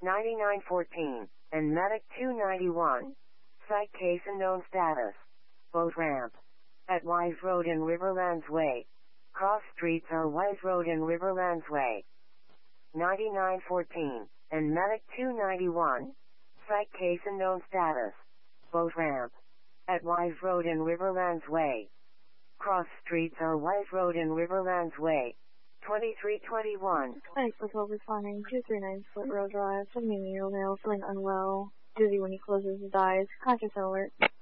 9914, and Medic 291. Site case unknown status. Boat ramp. At Wise Road and Riverlands Way. Cross streets are Wise Road and Riverlands Way. 9914, and Medic 291. Site case unknown status. Boat ramp. At Wise Road and Riverlands Way. Cross streets are Wise Road and Riverlands Way. 2321. Thanks for 12 responding. 239 Split Road Drive. 7-year-old male feeling unwell. Dizzy when he closes his eyes. Conscious alert.